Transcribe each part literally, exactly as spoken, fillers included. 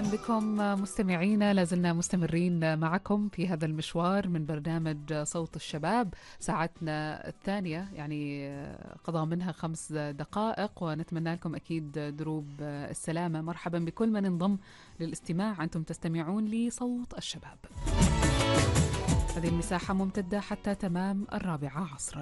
بكم مستمعينا، لازلنا مستمرين معكم في هذا المشوار من برنامج صوت الشباب. ساعتنا الثانية يعني قضى منها خمس دقائق، ونتمنى لكم أكيد دروب السلامة. مرحبا بكل من انضم للاستماع. أنتم تستمعون لصوت الشباب. هذه المساحة ممتدة حتى تمام الرابعة عصرا.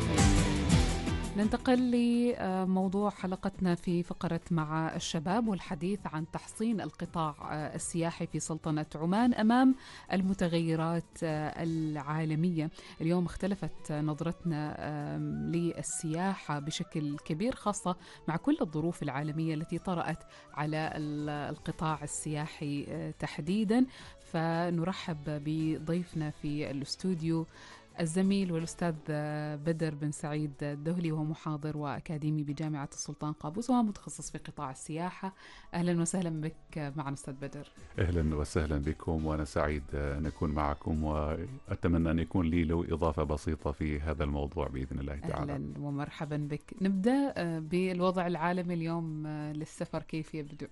ننتقل لموضوع حلقتنا في فقرة مع الشباب، والحديث عن تحصين القطاع السياحي في سلطنة عمان أمام المتغيرات العالمية. اليوم اختلفت نظرتنا للسياحة بشكل كبير، خاصة مع كل الظروف العالمية التي طرأت على القطاع السياحي تحديدا. فنرحب بضيفنا في الاستوديو الزميل والأستاذ بدر بن سعيد الدهلي، وهو محاضر وأكاديمي بجامعة السلطان قابوس ومتخصص في قطاع السياحة. أهلا وسهلا بك معنا أستاذ بدر. أهلا وسهلا بكم، وأنا سعيد أن أكون معكم، وأتمنى أن يكون لي له إضافة بسيطة في هذا الموضوع بإذن الله تعالى. أهلا ومرحبا بك. نبدأ بالوضع العالمي اليوم للسفر، كيف يبدو؟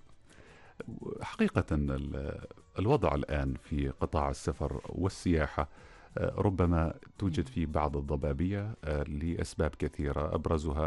حقيقة الوضع الآن في قطاع السفر والسياحة ربما توجد فيه بعض الضبابية لأسباب كثيرة، أبرزها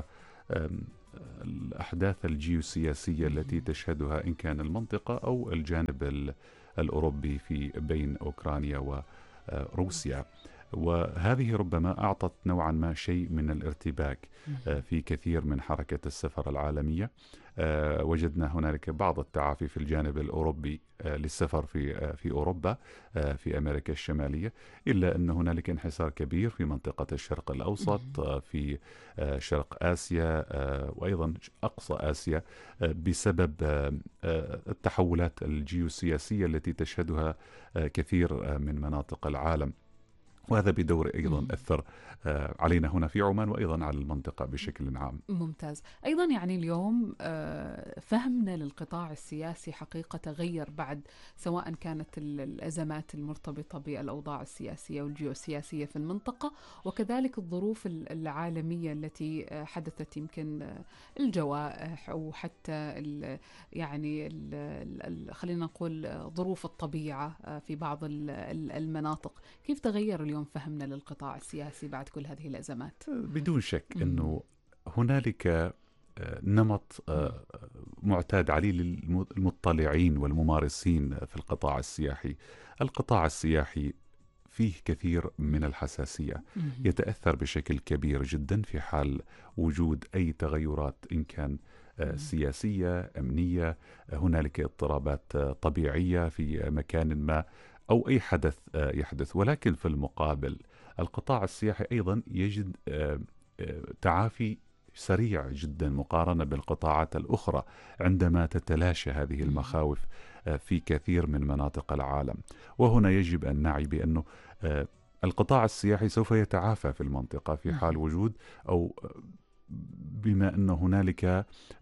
الأحداث الجيوسياسية التي تشهدها إن كان المنطقة أو الجانب الأوروبي في بين أوكرانيا وروسيا، وهذه ربما أعطت نوعا ما شيء من الارتباك في كثير من حركة السفر العالمية. وجدنا هنالك بعض التعافي في الجانب الأوروبي للسفر في في أوروبا، في أمريكا الشمالية، إلا أن هنالك انحسار كبير في منطقة الشرق الأوسط، في شرق آسيا وأيضا أقصى آسيا، بسبب التحولات الجيوسياسية التي تشهدها كثير من مناطق العالم، وهذا بدور أيضا أثر علينا هنا في عمان وأيضا على المنطقة بشكل عام. ممتاز. أيضا يعني اليوم فهمنا للقطاع السياسي حقيقة تغير بعد، سواء كانت الأزمات المرتبطة بالأوضاع السياسية والجيوسياسية في المنطقة، وكذلك الظروف العالمية التي حدثت، يمكن الجوائح أو حتى ال يعني ال خلينا نقول ظروف الطبيعة في بعض المناطق. كيف تغير اليوم فهمنا للقطاع السياسي بعد كل هذه الأزمات؟ بدون شك أنه هنالك نمط معتاد عليه للمطلعين والممارسين في القطاع السياحي. القطاع السياحي فيه كثير من الحساسية، يتأثر بشكل كبير جدا في حال وجود أي تغيرات، إن كان سياسية، أمنية، هنالك اضطرابات طبيعية في مكان ما، أو أي حدث يحدث. ولكن في المقابل القطاع السياحي أيضا يجد تعافي سريع جدا مقارنة بالقطاعات الأخرى عندما تتلاشى هذه المخاوف في كثير من مناطق العالم. وهنا يجب أن نعي بأنه القطاع السياحي سوف يتعافى في المنطقة في حال وجود، أو بما أن هنالك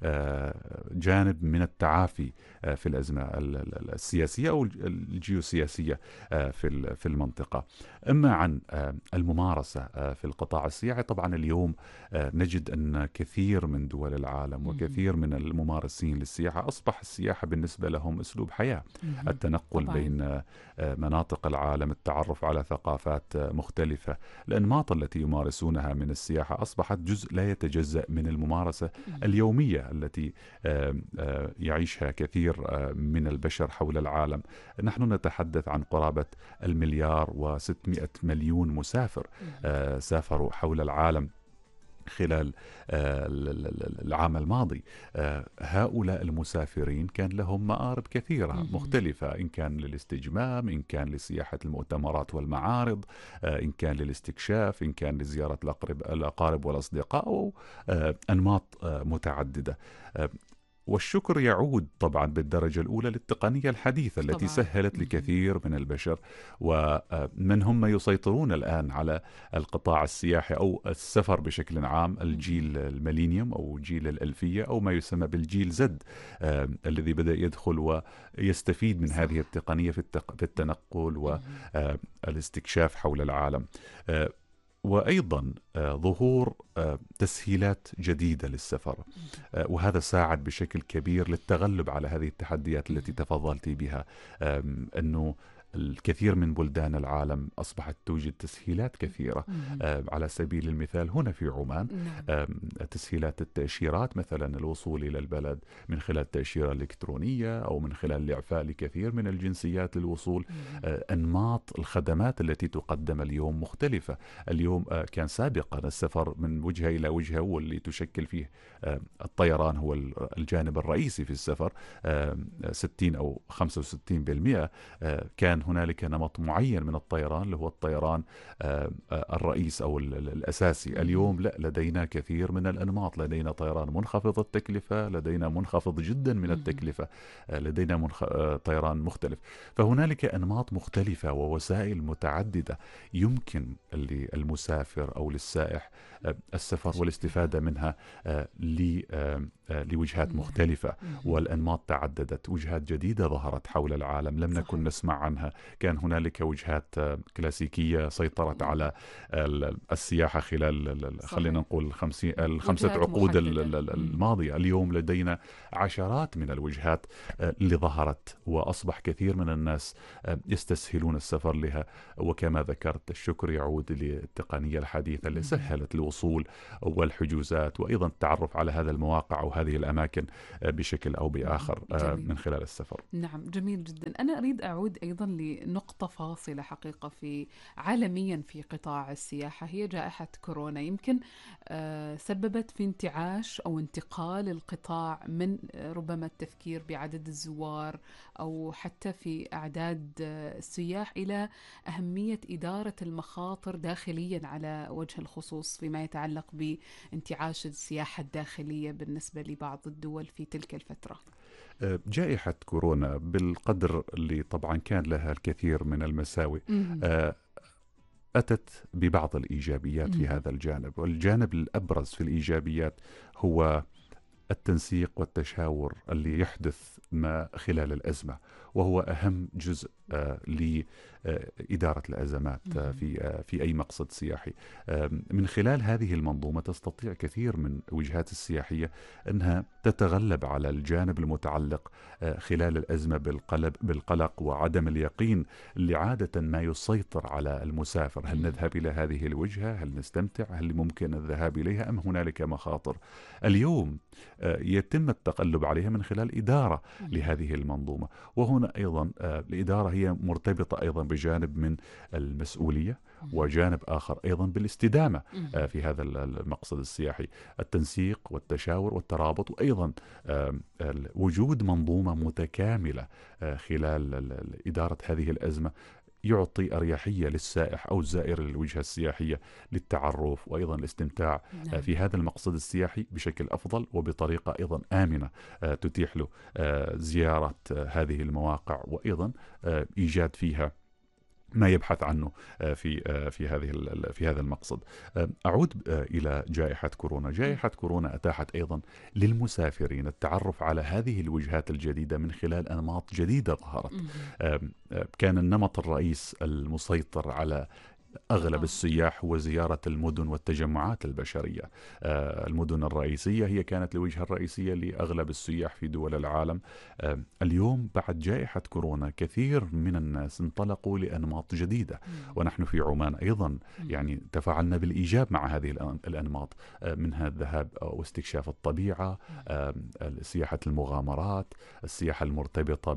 جانب من التعافي في الأزمة السياسية أو الجيوسياسية في في المنطقة. أما عن الممارسة في القطاع السياحي، طبعا اليوم نجد أن كثير من دول العالم وكثير من الممارسين للسياحة أصبح السياحة بالنسبة لهم أسلوب حياة، التنقل طبعاً بين مناطق العالم، التعرف على ثقافات مختلفة. الأنماط التي يمارسونها من السياحة أصبحت جزء لا يتجزأ من الممارسة اليومية التي يعيشها كثير من البشر حول العالم. نحن نتحدث عن قرابة المليار وستمائة مليون مسافر سافروا حول العالم خلال العام الماضي. هؤلاء المسافرين كان لهم مآرب كثيرة مختلفة، إن كان للاستجمام، إن كان لسياحة المؤتمرات والمعارض، إن كان للاستكشاف، إن كان لزيارة الأقارب والأصدقاء، أو أنماط متعددة. والشكر يعود طبعا بالدرجة الأولى للتقنية الحديثة التي طبعا سهلت لكثير من البشر، ومن هم يسيطرون الآن على القطاع السياحي أو السفر بشكل عام، الجيل الميلينيوم أو جيل الألفية أو ما يسمى بالجيل زد، آه الذي بدأ يدخل ويستفيد من هذه التقنية في, التق... في التنقل والاستكشاف حول العالم. آه وأيضا آه، ظهور آه، تسهيلات جديدة للسفر، آه، وهذا ساعد بشكل كبير للتغلب على هذه التحديات التي تفضلت بها. آم، أنه الكثير من بلدان العالم أصبحت توجد تسهيلات كثيرة. آه، على سبيل المثال هنا في عمان، نعم. آم، تسهيلات التأشيرات، مثلا الوصول إلى البلد من خلال تأشيرة إلكترونية أو من خلال الإعفاء لكثير من الجنسيات للوصول. آه، أنماط الخدمات التي تقدم اليوم مختلفة. اليوم آه، كان سابقا السفر من وجهة إلى وجهة، واللي تشكل فيه آه، الطيران هو الجانب الرئيسي في السفر، آه، ستين أو خمسة وستين بالمئة. آه، كان هنالك نمط معين من الطيران اللي هو الطيران آه، آه، الرئيس أو ال- ال- الأساسي. اليوم لا، لدينا كثير من الأنماط. لدينا طيران منخفض التكلفة، لدينا منخفض جدا من التكلفة، آه، لدينا منخ... آه، طيران مختلف. فهنالك أنماط مختلفة ووسائل متعددة يمكن للمسافر أو للسائح آه، السفر والاستفادة منها آه، ل- آه، آه، لوجهات مختلفة. والأنماط تعددت، وجهات جديدة ظهرت حول العالم لم نكن صحيح. نسمع عنها. كان هنالك وجهات آه، كلاسيكية سيطرت على ال- السياحة خلال ال- ال- خلينا صحيح. نقول الخمسين الخمسة وجهات عقود ال- محددة. ال- مم. الماضية. اليوم لدينا عشرات من الوجهات آه، اللي ظهرت، وأصبح كثير من الناس آه، يستسهلون السفر لها. وكما ذكرت، الشكر يعود للتقنية الحديثة اللي سهلت الوصول والحجوزات، وأيضا التعرف على هذا المواقع أو هذه الأماكن آه، بشكل أو بآخر آه، جميل. من خلال السفر. نعم، جميل جدا. أنا أريد أعود أيضا لنقطة فاصلة حقيقة في عالميا في قطاع السياحة، هي جائحة كورونا. يمكن آه، سببت في انتعاش أو انتقال القطاع من آه، ربما التفكير بعدد الزوار أو حتى في أعداد آه، السياح إلى أهمية إدارة المخاطر داخليا على وجه الخصوص فيما يتعلق بانتعاش السياحة الداخلية بالنسبة لبعض الدول في تلك الفترة. آه، جائحة كورونا بالقدر اللي طبعا كان لها الكثير من المساوئ، مهم. آه، أتت ببعض الإيجابيات في مهم. هذا الجانب. والجانب الأبرز في الإيجابيات هو التنسيق والتشاور اللي يحدث ما خلال الأزمة، وهو أهم جزء آه، لإدارة الأزمات آه، في آه، في أي مقصد سياحي. آه، من خلال هذه المنظومة تستطيع كثير من الوجهات السياحية أنها تتغلب على الجانب المتعلق آه، خلال الأزمة بالقلق بالقلق وعدم اليقين اللي عادة ما يسيطر على المسافر. هل نذهب إلى هذه الوجهة؟ هل نستمتع؟ هل ممكن الذهاب إليها أم هنالك مخاطر؟ اليوم آه، يتم التغلب عليها من خلال إدارة لهذه المنظومة. وهنا أيضا آه، الإدارة هي مرتبطة أيضا بجانب من المسؤولية، وجانب آخر أيضا بالاستدامة آه، في هذا المقصد السياحي. التنسيق والتشاور والترابط، وأيضا آه، ال- وجود منظومة متكاملة آه، خلال ال- ال- إدارة هذه الأزمة يعطي أريحية للسائح أو الزائر للوجهة السياحية للتعرف وأيضا الاستمتاع آه، نعم. في هذا المقصد السياحي بشكل أفضل وبطريقة أيضا آمنة آه، تتيح له آه، زيارة آه، هذه المواقع، وأيضا آه، إيجاد فيها ما يبحث عنه آه، في آه، في هذه ال- في هذا المقصد. آه، أعود آه، إلى جائحة كورونا. جائحة كورونا أتاحت أيضا للمسافرين التعرف على هذه الوجهات الجديدة من خلال أنماط جديدة ظهرت. آه، آه، كان النمط الرئيس المسيطر على أغلب آه. السياح هو زيارة المدن والتجمعات البشرية. آه، المدن الرئيسية هي كانت الوجهة الرئيسية لأغلب السياح في دول العالم. آه، اليوم بعد جائحة كورونا كثير من الناس انطلقوا لأنماط جديدة، ونحن في عمان أيضا يعني تفاعلنا بالإيجاب مع هذه الأن- الأنماط، آه، منها الذهاب واستكشاف الطبيعة، آه، سياحة المغامرات، السياحة المرتبطة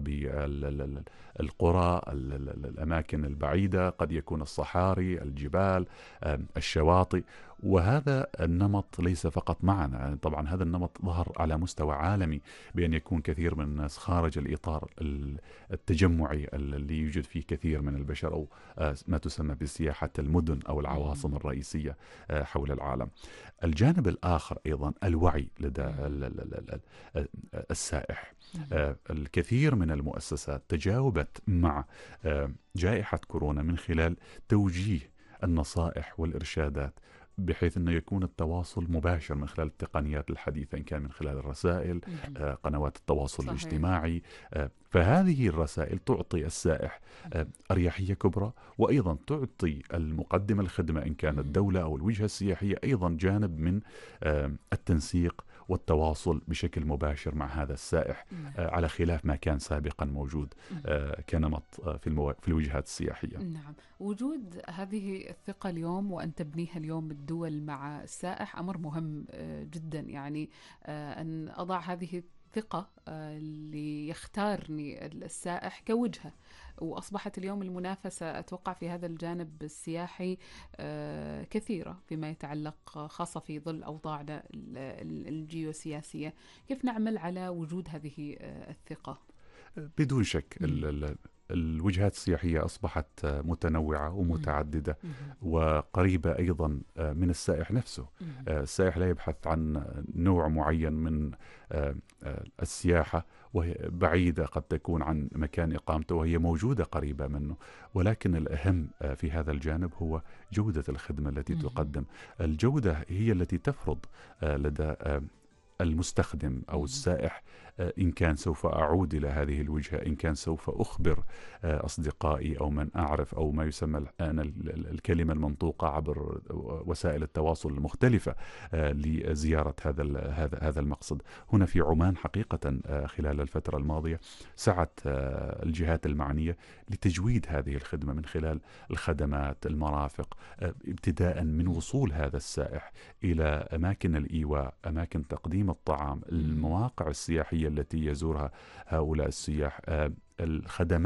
بالقرى، الأماكن البعيدة، قد يكون الصحاري، الجبال، آم، الشواطئ. وهذا النمط ليس فقط معنا، طبعا هذا النمط ظهر على مستوى عالمي بأن يكون كثير من الناس خارج الإطار ال- التجمعي اللي يوجد فيه كثير من البشر، أو آه، ما تسمى بسياحة المدن أو العواصم الرئيسية آه، حول العالم. الجانب الآخر أيضا الوعي لدى ال- ال- ال- ال- السائح. آه، الكثير من المؤسسات تجاوبت مع آه، جائحة كورونا من خلال توجيه النصائح والإرشادات بحيث أنه يكون التواصل مباشر من خلال التقنيات الحديثة، إن كان من خلال الرسائل، مهم. قنوات التواصل صحيح. الاجتماعي. فهذه الرسائل تعطي السائح أريحية كبرى، وأيضا تعطي المقدم الخدمة إن كانت الدولة أو الوجهة السياحية أيضا جانب من التنسيق والتواصل بشكل مباشر مع هذا السائح، على خلاف ما كان سابقا موجود كنمط في, المو... في الوجهات السياحية. نعم، وجود هذه الثقة اليوم وأن تبنيها اليوم الدول مع السائح أمر مهم جدا، يعني أن أضع هذه الثقة اللي يختارني السائح كوجهة. وأصبحت اليوم المنافسة أتوقع في هذا الجانب السياحي كثيرة فيما يتعلق خاصة في ظل أوضاعنا الجيوسياسية. كيف نعمل على وجود هذه الثقة؟ بدون شك الوجهات السياحية أصبحت متنوعة ومتعددة وقريبة أيضا من السائح نفسه. السائح لا يبحث عن نوع معين من السياحة وهي بعيدة قد تكون عن مكان إقامته وهي موجودة قريبة منه، ولكن الأهم في هذا الجانب هو جودة الخدمة التي تقدم. الجودة هي التي تفرض لدى المستخدم أو السائح إن كان سوف أعود إلى هذه الوجهة، إن كان سوف أخبر أصدقائي أو من أعرف أو ما يسمى الآن الكلمة المنطوقة عبر وسائل التواصل المختلفة لزيارة هذا هذا المقصد. هنا في عمان حقيقة خلال الفترة الماضية سعت الجهات المعنية لتجويد هذه الخدمة من خلال الخدمات، المرافق، ابتداء من وصول هذا السائح إلى أماكن الإيواء، أماكن تقديم الطعام، المواقع السياحية التي يزورها هؤلاء السياح، الخدمات